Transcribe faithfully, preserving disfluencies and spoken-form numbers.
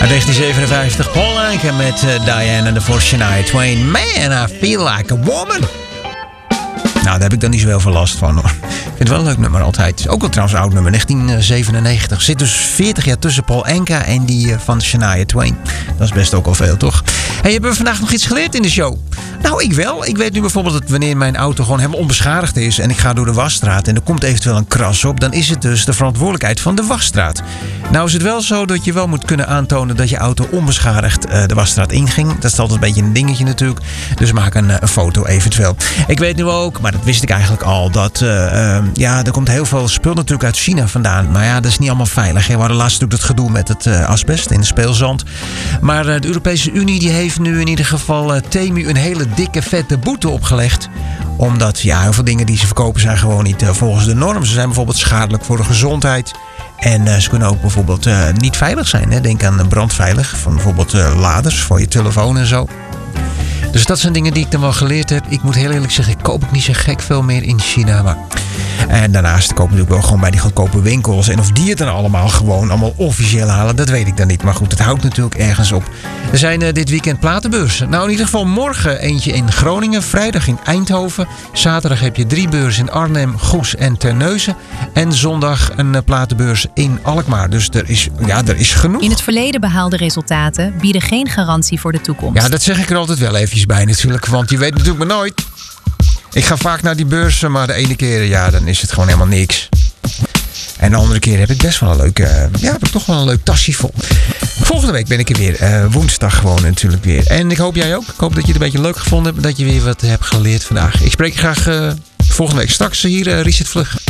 Uit negentien zevenenvijftig, Paul Anka met uh, Diane en de voor Shania Twain. Man, I feel like a woman. Nou, daar heb ik dan niet zo heel veel last van, hoor. Ik vind het wel een leuk nummer altijd. Ook wel trouwens een oud nummer, negentien zevenennegentig. Zit dus veertig jaar tussen Paul Anka en die uh, van Shania Twain. Dat is best ook al veel, toch? Hey, hebben we vandaag nog iets geleerd in de show? Nou, ik wel. Ik weet nu bijvoorbeeld dat wanneer mijn auto gewoon helemaal onbeschadigd is en ik ga door de wasstraat en er komt eventueel een kras op, dan is het dus de verantwoordelijkheid van de wasstraat. Nou is het wel zo dat je wel moet kunnen aantonen dat je auto onbeschadigd uh, de wasstraat inging. Dat is altijd een beetje een dingetje natuurlijk. Dus maak een, uh, een foto eventueel. Ik weet nu ook, maar dat wist ik eigenlijk al, dat uh, uh, ja, er komt heel veel spul natuurlijk uit China vandaan. Maar ja, dat is niet allemaal veilig. Hè. We hadden laatst natuurlijk het gedoe met het uh, asbest in de speelzand. Maar uh, de Europese Unie die heeft nu in ieder geval uh, Temu een hele dikke vette boete opgelegd. Omdat ja, heel veel dingen die ze verkopen zijn gewoon niet uh, volgens de norm. Ze zijn bijvoorbeeld schadelijk voor de gezondheid. En uh, ze kunnen ook bijvoorbeeld uh, niet veilig zijn. Hè. Denk aan brandveilig. Van bijvoorbeeld uh, laders voor je telefoon en zo. Dus dat zijn dingen die ik dan wel geleerd heb. Ik moet heel eerlijk zeggen, ik koop ook niet zo gek veel meer in China. Maar... En daarnaast koop ik natuurlijk wel gewoon bij die goedkope winkels. En of die het dan allemaal gewoon allemaal officieel halen, dat weet ik dan niet. Maar goed, het houdt natuurlijk ergens op. Er zijn uh, dit weekend platenbeurzen. Nou, in ieder geval morgen eentje in Groningen. Vrijdag in Eindhoven. Zaterdag heb je drie beurzen in Arnhem, Goes en Terneuzen. En zondag een uh, platenbeurs in Alkmaar. Dus er is, ja, er is genoeg. In het verleden behaalde resultaten bieden geen garantie voor de toekomst. Ja, dat zeg ik er altijd wel eventjes bij natuurlijk. Want je weet natuurlijk maar nooit. Ik ga vaak naar die beurzen, maar de ene keer, ja, dan is het gewoon helemaal niks. En de andere keer heb ik best wel een leuk, uh, ja, heb ik toch wel een leuk tasje vol. Volgende week ben ik er weer. Uh, woensdag gewoon natuurlijk weer. En ik hoop jij ook. Ik hoop dat je het een beetje leuk gevonden hebt. Dat je weer wat hebt geleerd vandaag. Ik spreek je graag uh, volgende week straks hier, uh, Richard Vlug.